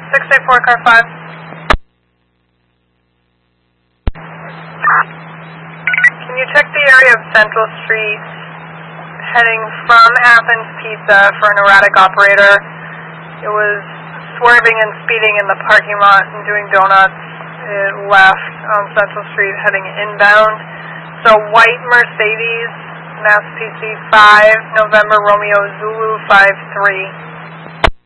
684 car 5. Can you check the area of Central Street heading from Athens Pizza for an erratic operator? It was swerving and speeding in the parking lot and doing donuts. It left on Central Street heading inbound. So white Mercedes, Mass PC 5, November Romeo Zulu 53.